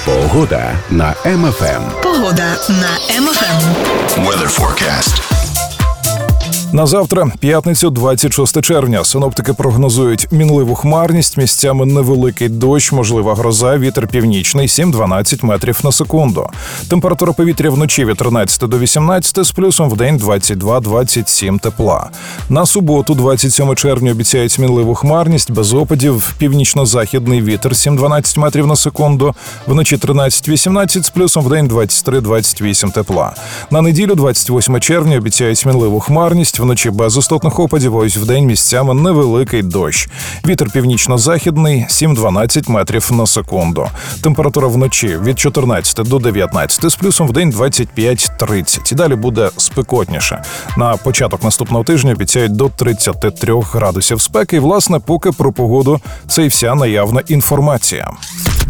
Погода на МФМ. Погода на МФМ. Weather forecast. На завтра, п'ятницю, 26 червня, синоптики прогнозують мінливу хмарність, місцями невеликий дощ, можлива гроза, вітер північний 7-12 метрів на секунду. Температура повітря вночі від 13 до 18, з плюсом вдень 22-27 тепла. На суботу, 27 червня, обіцяють мінливу хмарність, без опадів, північно-західний вітер 7-12 метрів на секунду, вночі 13-18, з плюсом вдень 23-28 тепла. На неділю, 28 червня, обіцяють мінливу хмарність, вночі без істотних опадів, ось вдень місцями невеликий дощ. Вітер північно-західний 7-12 метрів на секунду. Температура вночі від 14 до 19, з плюсом вдень 25-30. І далі буде спекотніше. На початок наступного тижня обіцяють до 33 градусів спеки. І, власне, поки про погоду це і вся наявна інформація.